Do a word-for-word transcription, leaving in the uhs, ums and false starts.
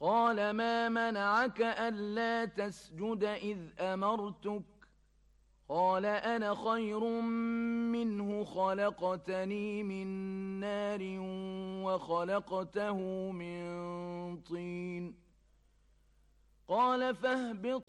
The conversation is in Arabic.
قال ما منعك ألا تسجد إذ أمرتك قال أنا خير منه خلقتني من نار وخلقته من طين قال فاهبط